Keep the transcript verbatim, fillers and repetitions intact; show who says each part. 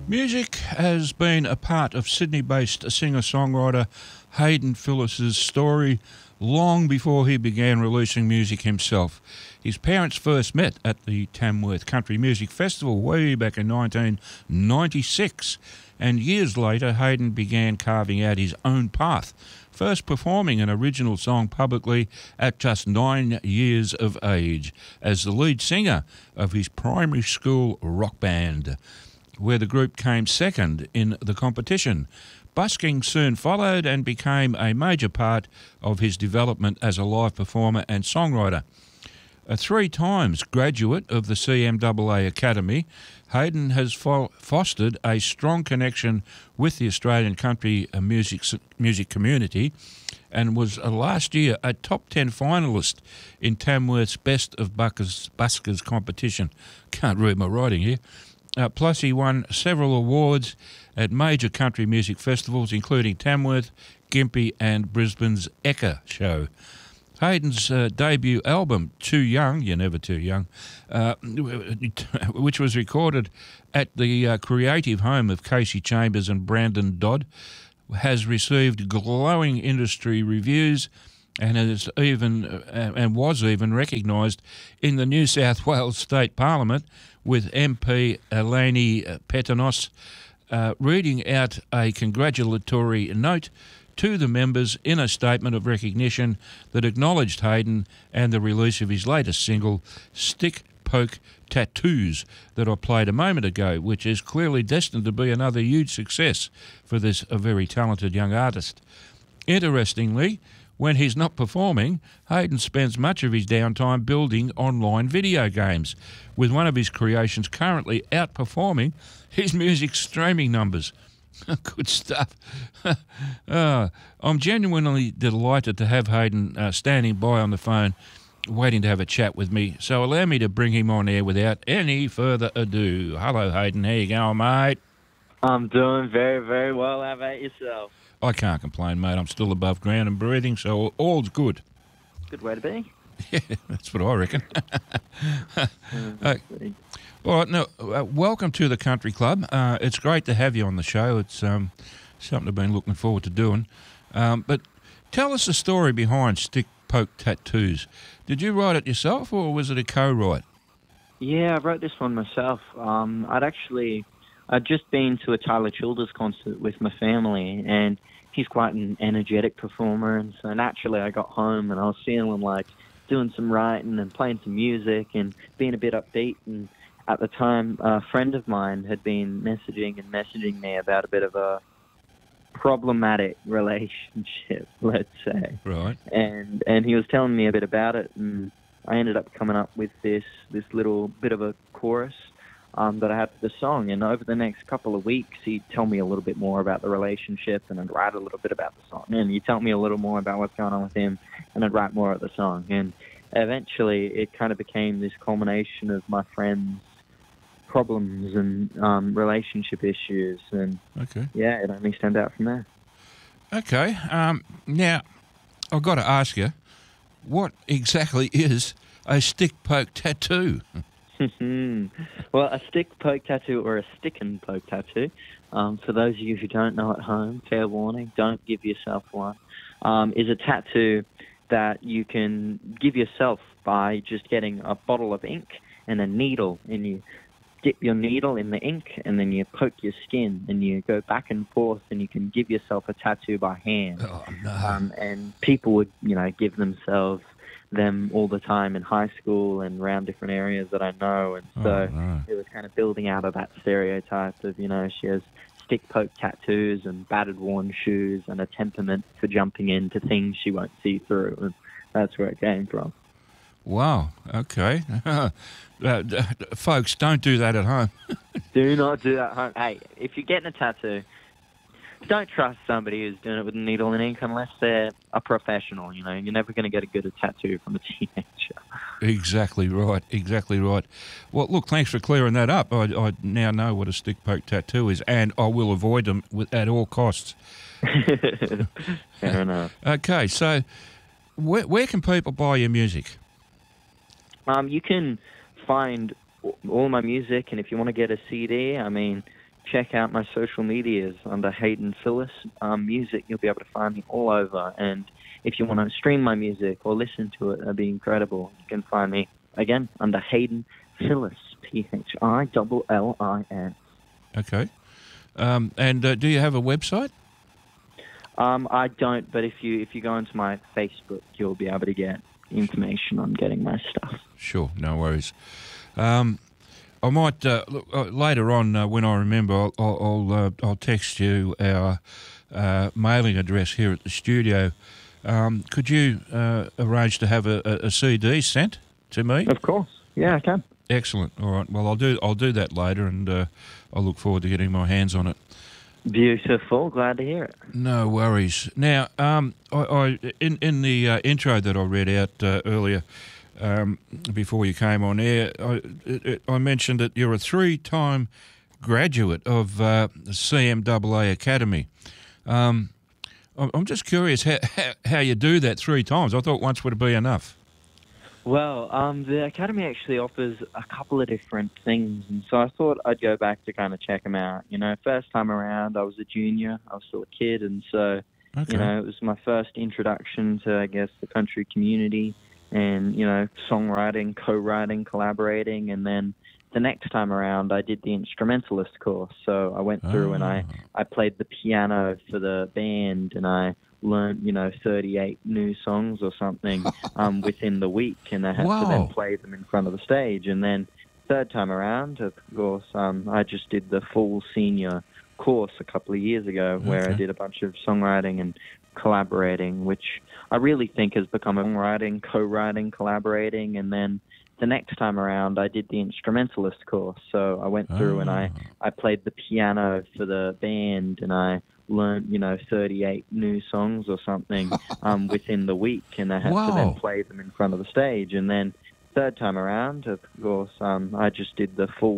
Speaker 1: Music has been a part of Sydney-based singer-songwriter Hayden Phillis's story long before he began releasing music himself. His parents first met at the Tamworth Country Music Festival way back in nineteen ninety-six, and years later Hayden began carving out his own path, first performing an original song publicly at just nine years of age as the lead singer of his primary school rock band, where the group came second in the competition. Busking soon followed and became a major part of his development as a live performer and songwriter. A three times graduate of the C M A A Academy, Hayden has fo- fostered a strong connection with the Australian country music music community and was uh, last year a top ten finalist in Tamworth's Best of Buskers, Buskers competition. Can't read my writing here. Uh, plus, he won several awards at major country music festivals, including Tamworth, Gympie and Brisbane's Ekka Show. Hayden's uh, debut album, Too Young, You're Never Too Young, uh, which was recorded at the uh, creative home of Casey Chambers and Brandon Dodd, has received glowing industry reviews and has even uh, and was even recognised in the New South Wales State Parliament, with M P Eleni Petanos uh, reading out a congratulatory note to the members in a statement of recognition that acknowledged Hayden and the release of his latest single, Stick Poke Tattoos, that I played a moment ago, which is clearly destined to be another huge success for this a very talented young artist. Interestingly, when he's not performing, Hayden spends much of his downtime building online video games, with one of his creations currently outperforming his music streaming numbers. Good stuff. uh, I'm genuinely delighted to have Hayden uh, standing by on the phone, waiting to have a chat with me, so allow me to bring him on air without any further ado. Hello, Hayden. How you going, mate?
Speaker 2: I'm doing very, very well. How about yourself?
Speaker 1: I can't complain, mate. I'm still above ground and breathing, so all's good.
Speaker 2: Good way to be.
Speaker 1: Yeah, that's what I reckon. uh, all right, now, uh, welcome to the Country Club. Uh, it's great to have you on the show. It's um, something I've been looking forward to doing. Um, but tell us the story behind Stick Poke Tattoos. Did you write it yourself, or was it a co-write?
Speaker 2: Yeah, I wrote this one myself. Um, I'd actually... I'd just been to a Tyler Childers concert with my family, and he's quite an energetic performer, and so naturally I got home and I was feeling like doing some writing and playing some music and being a bit upbeat. And at the time, a friend of mine had been messaging and messaging me about a bit of a problematic relationship, let's say.
Speaker 1: Right.
Speaker 2: And and he was telling me a bit about it, and I ended up coming up with this this little bit of a chorus Um, that I had for the song. And over the next couple of weeks, he'd tell me a little bit more about the relationship, and I'd write a little bit about the song. And he'd tell me a little more about what's going on with him, and I'd write more of the song. And eventually, it kind of became this culmination of my friend's problems and um, relationship issues. And
Speaker 1: okay,
Speaker 2: yeah, it only stemmed out from there.
Speaker 1: Okay. Um, now, I've got to ask you, what exactly is a stick poke tattoo?
Speaker 2: Well, a stick poke tattoo, or a stick and poke tattoo, um, for those of you who don't know at home, fair warning, don't give yourself one, um, is a tattoo that you can give yourself by just getting a bottle of ink and a needle, and you dip your needle in the ink, and then you poke your skin, and you go back and forth, and you can give yourself a tattoo by hand.
Speaker 1: Oh, no.
Speaker 2: Um, and people would, you know, give themselves them all the time in high school and around different areas that I know. And so
Speaker 1: oh, no.
Speaker 2: it was kind of building out of that stereotype of, you know, she has stick poke tattoos and battered worn shoes and a temperament for jumping into things she won't see through. And that's where it came from.
Speaker 1: Wow. Okay. uh, folks, don't do that at home.
Speaker 2: Do not do that at home. Hey, if you're getting a tattoo, don't trust somebody who's doing it with a needle and ink unless they're a professional. You know, you're never going to get a good tattoo from a teenager.
Speaker 1: Exactly right. Exactly right. Well, look, thanks for clearing that up. I, I now know what a stick poke tattoo is, and I will avoid them with, at all costs.
Speaker 2: Fair enough.
Speaker 1: Okay, so where, where can people buy your music?
Speaker 2: Um, you can find all my music, and if you want to get a C D, I mean, check out my social medias under Hayden Phillis um, Music. You'll be able to find me all over. And if you want to stream my music or listen to it, that'd be incredible. You can find me, again, under Hayden Phillis, P H I L L I S.
Speaker 1: Okay. Um, and uh, do you have a website?
Speaker 2: Um, I don't, but if you if you go into my Facebook, you'll be able to get information on getting my stuff.
Speaker 1: Sure, no worries. Um, I might uh, look, uh, later on uh, when I remember, I'll I'll, I'll, uh, I'll text you our uh, mailing address here at the studio. Um, could you uh, arrange to have a, a, a C D sent to me?
Speaker 2: Of course, yeah, I can.
Speaker 1: Excellent. All right. Well, I'll do I'll do that later, and uh, I look forward to getting my hands on it.
Speaker 2: Beautiful. Glad to hear it.
Speaker 1: No worries. Now, um, I, I in in the uh, intro that I read out uh, earlier, um, before you came on air, I, it, I mentioned that you're a three-time graduate of uh, the C M A A Academy. Um, I'm I'm just curious how, how how you do that three times. I thought once would be enough.
Speaker 2: Well, um, the Academy actually offers a couple of different things, and so I thought I'd go back to kind of check them out. You know, first time around, I was a junior. I was still a kid, and so,
Speaker 1: Okay.
Speaker 2: you know, it was my first introduction to, I guess, the country community and, you know, songwriting, co-writing, collaborating, and then the next time around, I did the instrumentalist course. So I went through and I, I played the piano for the band, and I learned, you know, thirty-eight new songs or something um, within the week, and I had
Speaker 1: Wow.
Speaker 2: to then play them in front of the stage. And then third time around, of course, um, I just did the full senior course a couple of years ago, where
Speaker 1: Okay.
Speaker 2: I did a bunch of songwriting and collaborating, which I really think has become a songwriting, co-writing, collaborating. And then the next time around, I did the instrumentalist course. So I went through and I, I played the piano for the band, and I learned, you know, thirty-eight new songs or something um, within the week, and I had to then
Speaker 1: Wow.
Speaker 2: play them in front of the stage. And then third time around, of course, um, I just did the full